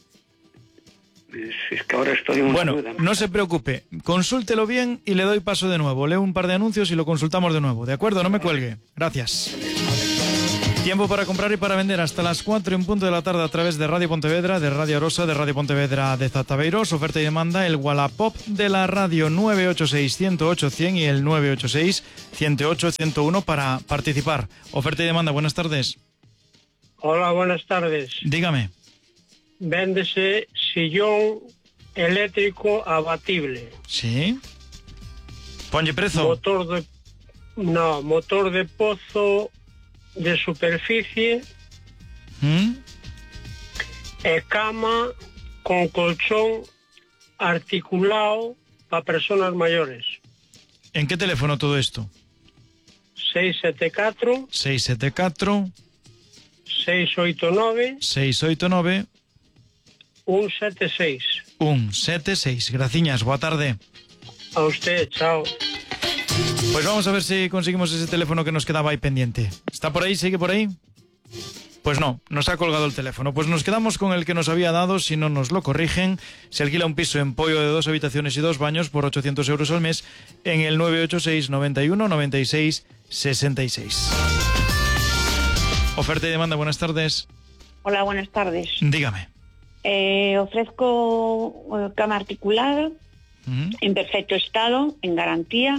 Es que ahora estoy en una Bueno, duda, ¿no? no se preocupe, consúltelo bien y le doy paso de nuevo. Leo un par de anuncios y lo consultamos de nuevo. ¿De acuerdo? No me cuelgue. Gracias. Tiempo para comprar y para vender hasta las cuatro en punto de la tarde a través de Radio Pontevedra, de Radio Arosa, de Radio Pontevedra de Zataveiros. Oferta y demanda, el Wallapop de la radio nueve ocho seis, uno cero ocho, cien y el nueve ocho seis, uno cero ocho, ciento uno para participar. Oferta y demanda, buenas tardes. Hola, buenas tardes. Dígame. Véndese sillón eléctrico abatible. Sí. Ponlle prezo. Motor de... No, motor de pozo de superficie, ¿Mm? e cama con colchón articulado para personas mayores. ¿En qué teléfono todo esto? seis siete cuatro seis siete cuatro seis ocho nueve seis ocho nueve uno siete seis uno siete seis. Graciñas, boa tarde. A usted, chao. Pues vamos a ver si conseguimos ese teléfono que nos quedaba ahí pendiente. ¿Está por ahí? ¿Sigue por ahí? Pues no, nos ha colgado el teléfono. Pues nos quedamos con el que nos había dado, si no nos lo corrigen. Se alquila un piso en Pollo de dos habitaciones y dos baños por ochocientos euros al mes en el nueve ocho seis, noventa y uno, noventa y seis, sesenta y seis. Oferta y demanda, buenas tardes. Hola, buenas tardes. Dígame. Eh, ofrezco eh, cama articulada, Uh-huh. en perfecto estado, en garantía,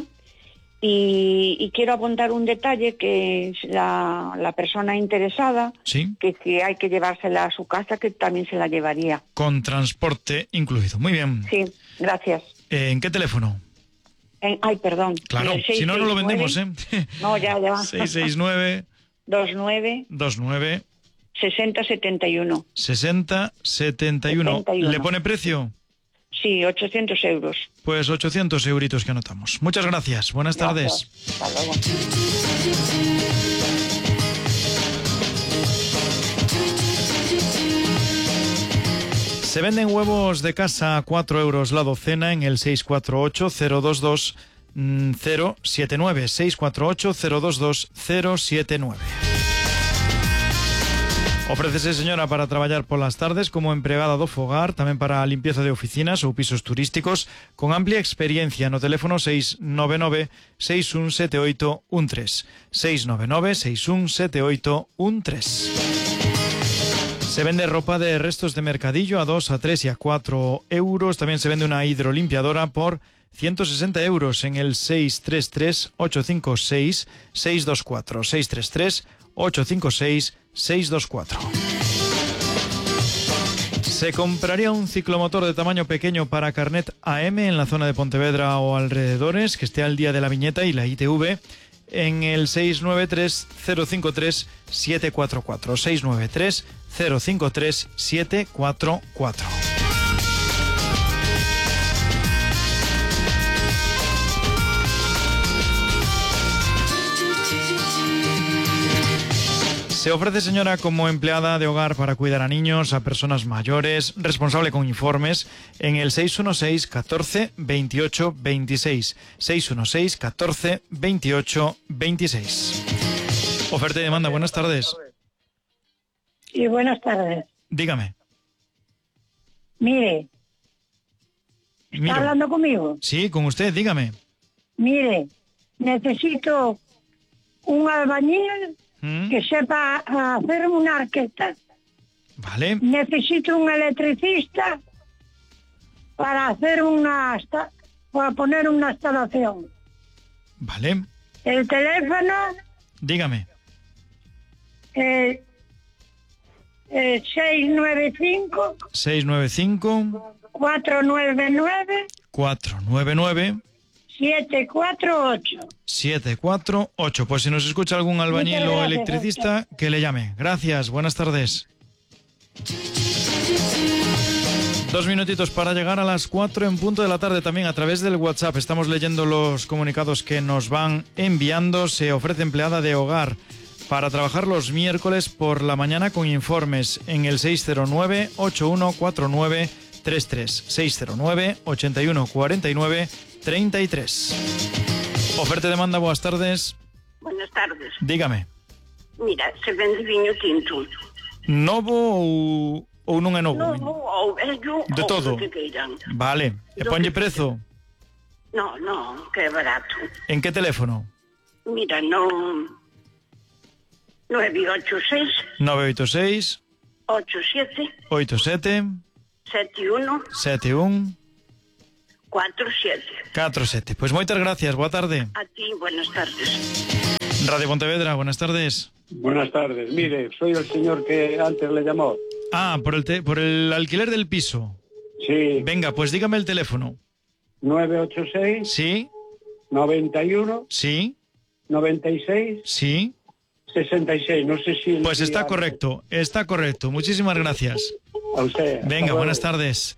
y, y quiero apuntar un detalle que es la, la persona interesada, ¿Sí? que si hay que llevársela a su casa, que también se la llevaría. Con transporte incluido. Muy bien. Sí, gracias. Eh, ¿En qué teléfono? En, ay, perdón. Claro, El si no, no lo vendemos, ¿eh? No, ya, ya. seis seis nueve, dos nueve, dos nueve, sesenta setenta y uno. sesenta setenta y uno. setenta y uno. ¿Le pone precio? Sí, ochocientos euros. Pues ochocientos euritos que anotamos. Muchas gracias. Buenas tardes. Hasta luego. Se venden huevos de casa a cuatro euros la docena en el seis cuatro ocho, cero dos dos, cero siete nueve. seis cuatro ocho, cero dos dos, cero siete nueve. Ofrécese, señora, para traballar polas tardes como empregada do fogar, tamén para a limpieza de oficinas ou pisos turísticos, con amplia experiencia no teléfono seis nove nove, seis uno sete oito uno tres. seis nove nove, seis uno sete oito uno tres. Se vende ropa de restos de mercadillo a dos, a tres y a cuatro euros. También se vende una hidrolimpiadora por ciento sesenta euros en el seis tres tres, ocho cinco seis, seis dos cuatro. seis tres tres, ocho cinco seis, seis dos cuatro. Se compraría un ciclomotor de tamaño pequeño para carnet A M en la zona de Pontevedra o alrededores, que esté al día de la viñeta y la I T V, en el seis nueve tres, cero cinco tres, siete cuatro cuatro. seis nueve tres, cero cinco tres, siete cuatro cuatro. Se ofrece, señora, como empleada de hogar para cuidar a niños, a personas mayores, responsable con informes, en el seis uno seis, catorce, veintiocho, veintiséis. seis uno seis, catorce, veintiocho, veintiséis. Oferta y demanda, buenas tardes. Sí, buenas tardes. Dígame. Mire, ¿está Miro. hablando conmigo? Sí, con usted, dígame. Mire, necesito un albañil ¿Mm? que sepa hacer una arqueta. Vale. Necesito un electricista para hacer una esta- para poner una instalación. Vale. El teléfono Dígame. eh, Eh, seis nueve cinco, seis nueve cinco, cuatro nueve nueve, cuatro nueve nueve, siete cuatro ocho. siete cuatro ocho. Pues si nos escucha algún albañil Muchas o gracias, electricista, que le llame. Gracias, buenas tardes. Dos minutitos para llegar a las cuatro en punto de la tarde. También a través del WhatsApp estamos leyendo los comunicados que nos van enviando. Se ofrece empleada de hogar para trabajar los miércoles por la mañana con informes en el seis cero nueve, ocho uno cuatro nueve tres tres. seis cero nueve, ocho uno cuatro nueve tres tres. Oferta y demanda, buenas tardes. Buenas tardes. Dígame. Mira, se vende viño tinto. Novo ou, ou non é novo? Novo ou vello De ou todo. o que queiran. Vale. E Do ponlle que prezo? No, no, que é barato. En que teléfono? Mira, no... nueve ocho seis, nove oito seis, ocho siete, oito sete, sete uno, sete un, cuatro siete. catro sete. Pois moitas gracias, boa tarde. A ti, buenas tardes. Radio Pontevedra, buenas tardes. Buenas tardes. Mire, soy el señor que antes le llamó. Ah, por el, te- por el alquiler del piso. Sí. Venga, pues dígame el teléfono. nueve ocho seis. Sí. noventa y uno. Sí. noventa y seis. Sí. sesenta y seis. No sé si... Pues está correcto, está correcto. Muchísimas gracias. A usted. Venga, buenas tardes.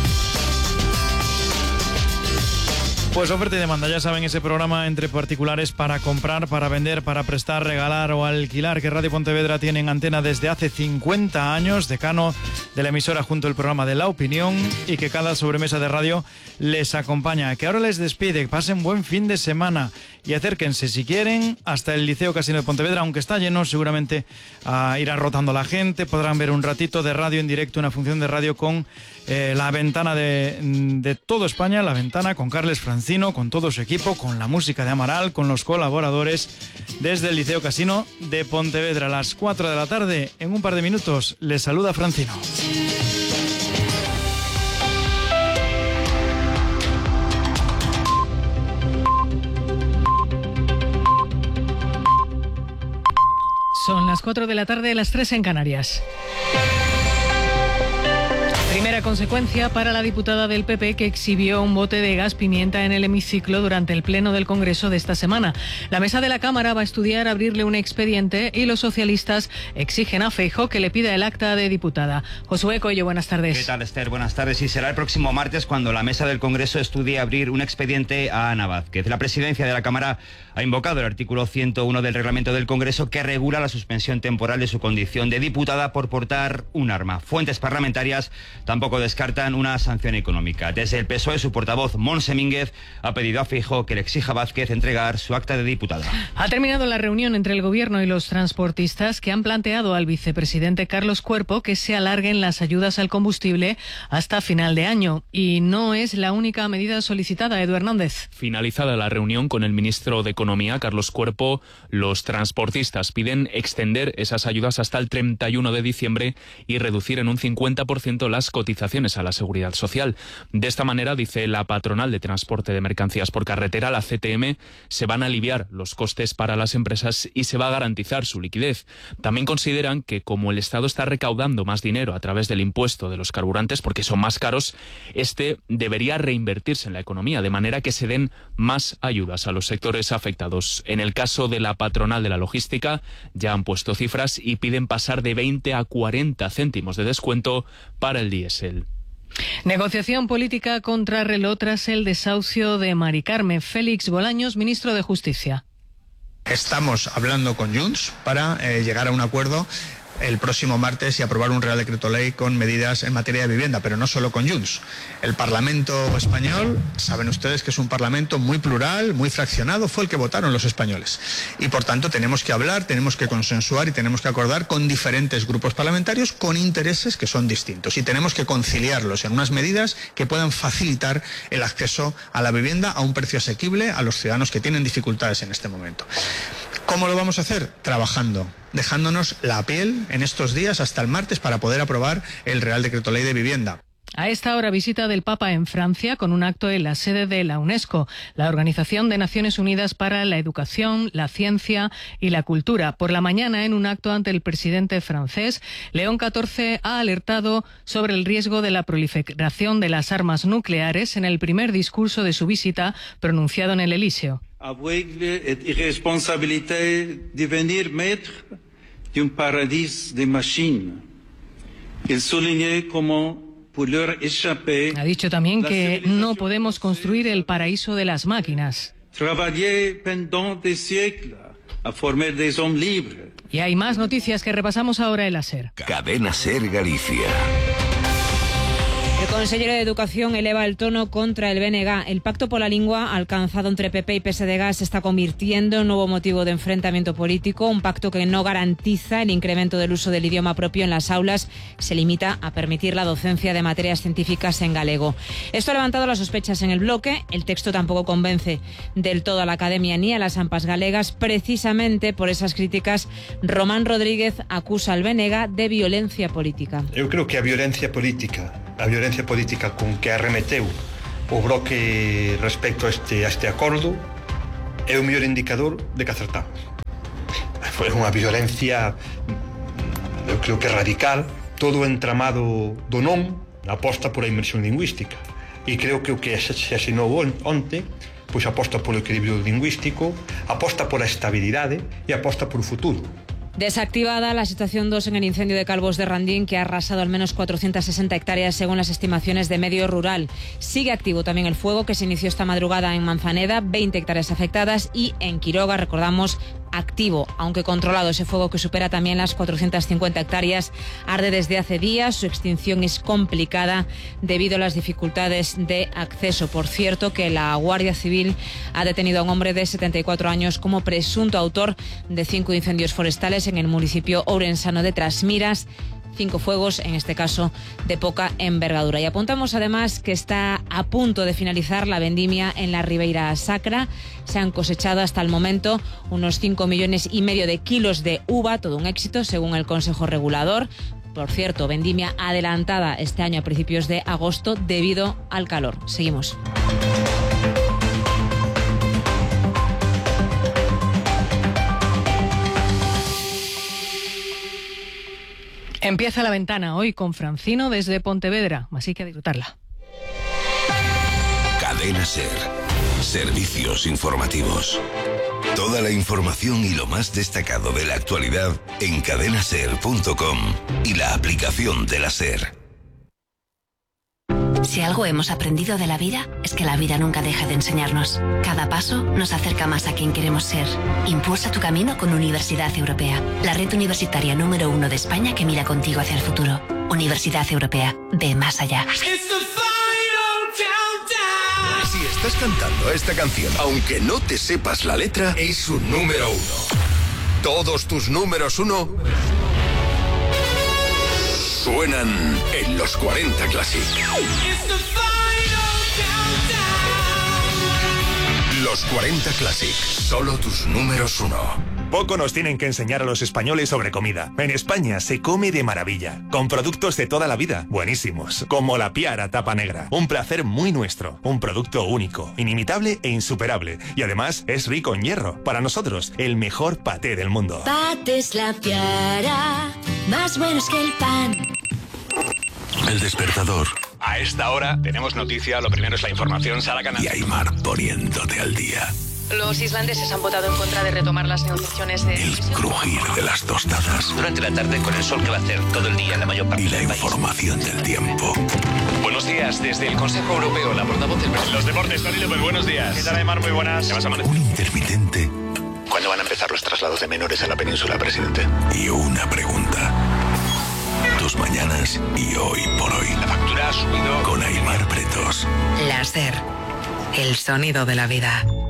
Pues oferta y demanda, ya saben, ese programa entre particulares para comprar, para vender, para prestar, regalar o alquilar, que Radio Pontevedra tiene en antena desde hace cincuenta años, decano de la emisora junto al programa de La Opinión, y que cada sobremesa de radio les acompaña. Que ahora les despide, que pasen buen fin de semana y acérquense, si quieren, hasta el Liceo Casino de Pontevedra, aunque está lleno, seguramente uh, irá rotando la gente, podrán ver un ratito de radio en directo, una función de radio con eh, la ventana de, de todo España, la ventana con Carles Francino, con todo su equipo, con la música de Amaral, con los colaboradores, desde el Liceo Casino de Pontevedra. A las cuatro de la tarde, en un par de minutos, les saluda Francino. Son las cuatro de la tarde, las tres en Canarias. Primera consecuencia para la diputada del P P que exhibió un bote de gas pimienta en el hemiciclo durante el pleno del Congreso de esta semana. La mesa de la Cámara va a estudiar abrirle un expediente y los socialistas exigen a Feijóo que le pida el acta de diputada. Josué Coello, buenas tardes. ¿Qué tal, Esther? Buenas tardes. Y será el próximo martes cuando la mesa del Congreso estudie abrir un expediente a Ana Vázquez. La presidencia de la Cámara ha invocado el artículo ciento uno del reglamento del Congreso que regula la suspensión temporal de su condición de diputada por portar un arma. Fuentes parlamentarias tampoco descartan una sanción económica. Desde el P S O E, su portavoz, Montse Mínguez, ha pedido a Feijóo que le exija a Vázquez entregar su acta de diputada. Ha terminado la reunión entre el Gobierno y los transportistas que han planteado al vicepresidente Carlos Cuerpo que se alarguen las ayudas al combustible hasta final de año. Y no es la única medida solicitada, Edu Hernández. Finalizada la reunión con el ministro de Economía, Carlos Cuerpo, los transportistas piden extender esas ayudas hasta el treinta y uno de diciembre y reducir en un cincuenta por ciento las cotizaciones a la Seguridad Social. De esta manera, dice la patronal de transporte de mercancías por carretera, la C T M, se van a aliviar los costes para las empresas y se va a garantizar su liquidez. También consideran que como el Estado está recaudando más dinero a través del impuesto de los carburantes porque son más caros, este debería reinvertirse en la economía, de manera que se den más ayudas a los sectores afectados. En el caso de la patronal de la logística, ya han puesto cifras y piden pasar de veinte a cuarenta céntimos de descuento para el diésel. Negociación política contra reloj tras el desahucio de Mari Carme. Félix Bolaños, ministro de Justicia. Estamos hablando con Junts para eh, llegar a un acuerdo el próximo martes y aprobar un Real Decreto Ley con medidas en materia de vivienda, pero no solo con Junts. El Parlamento español, saben ustedes que es un Parlamento muy plural, muy fraccionado, fue el que votaron los españoles. Y por tanto tenemos que hablar, tenemos que consensuar y tenemos que acordar con diferentes grupos parlamentarios con intereses que son distintos. Y tenemos que conciliarlos en unas medidas que puedan facilitar el acceso a la vivienda a un precio asequible a los ciudadanos que tienen dificultades en este momento. ¿Cómo lo vamos a hacer? Trabajando, dejándonos la piel en estos días hasta el martes para poder aprobar el Real Decreto Ley de Vivienda. A esta hora, visita del Papa en Francia con un acto en la sede de la UNESCO, la Organización de Naciones Unidas para la Educación, la Ciencia y la Cultura. Por la mañana, en un acto ante el presidente francés, León catorce ha alertado sobre el riesgo de la proliferación de las armas nucleares en el primer discurso de su visita pronunciado en el Elíseo. Aveugle et irresponsabilité devenir maître d'un paradis de machines. Il soulignait como Ha dicho también que no podemos construir el paraíso de las máquinas. Y hay más noticias que repasamos ahora en la SER. Cadena SER Galicia. El consejero de Educación eleva el tono contra el B N G. El pacto por la lengua alcanzado entre P P y P S D G se está convirtiendo en un nuevo motivo de enfrentamiento político, un pacto que no garantiza el incremento del uso del idioma propio en las aulas, se limita a permitir la docencia de materias científicas en galego. Esto ha levantado las sospechas en el bloque. El texto tampoco convence del todo a la academia ni a las AMPAs galegas. Precisamente por esas críticas, Román Rodríguez acusa al B N G de violencia política. Eu creo que a violencia política a violencia política con que arremeteu o bloque respecto a este, a este acordo é o mellor indicador de que acertamos. Foi unha violencia, eu creo que radical, todo o entramado do non aposta por a inmersión lingüística. E creo que o que se asinou onte, pois aposta polo equilibrio lingüístico, aposta pola estabilidade e aposta polo futuro. Desactivada la situación dos en el incendio de Calvos de Randín, que ha arrasado al menos cuatrocientas sesenta hectáreas según las estimaciones de Medio Rural. Sigue activo también el fuego que se inició esta madrugada en Manzaneda, veinte hectáreas afectadas, y en Quiroga, recordamos, activo, aunque controlado. Ese fuego, que supera también las cuatrocientas cincuenta hectáreas, arde desde hace días. Su extinción es complicada debido a las dificultades de acceso. Por cierto, que la Guardia Civil ha detenido a un hombre de setenta y cuatro años como presunto autor de cinco incendios forestales en el municipio ourensano de Trasmiras. Cinco fuegos, en este caso de poca envergadura. Y apuntamos además que está a punto de finalizar la vendimia en la Ribeira Sacra. Se han cosechado hasta el momento unos cinco millones y medio de kilos de uva, todo un éxito según el Consejo Regulador. Por cierto, vendimia adelantada este año a principios de agosto debido al calor. Seguimos. Empieza La Ventana hoy con Francino desde Pontevedra, así que a disfrutarla. Cadena SER. Servicios informativos. Toda la información y lo más destacado de la actualidad en cadena ser punto com y la aplicación de la SER. Si algo hemos aprendido de la vida, es que la vida nunca deja de enseñarnos. Cada paso nos acerca más a quien queremos ser. Impulsa tu camino con Universidad Europea, la red universitaria número uno de España que mira contigo hacia el futuro. Universidad Europea, ve más allá. Si estás cantando esta canción, aunque no te sepas la letra, es un número uno. Todos tus números uno suenan en los cuarenta Classic. Los cuarenta Classic, solo tus números uno. Poco nos tienen que enseñar a los españoles sobre comida. En España se come de maravilla, con productos de toda la vida, buenísimos, como la Piara Tapa Negra. Un placer muy nuestro, un producto único, inimitable e insuperable. Y además es rico en hierro. Para nosotros, el mejor paté del mundo. Patés La Piara, más buenos que el pan. El despertador. A esta hora tenemos noticia, lo primero es la información, Sara Canal. Y Aymar poniéndote al día. Los islandeses han votado en contra de retomar las negociaciones de... El crujir de las tostadas. Durante la tarde con el sol que va a hacer todo el día en la mayor parte y la del país. Información del tiempo. Buenos días, desde el Consejo Europeo, la portavoz del... Los deportes, Tony López, buenos días. ¿Qué tal, Aymar? Muy buenas. ¿Qué vas a amanecer? Un intermitente. ¿Cuándo van a empezar los traslados de menores a la península, presidente? Y una pregunta. Tus mañanas y hoy por hoy. La factura ha subido. Con Aymar Pretos. La SER. El sonido de la vida.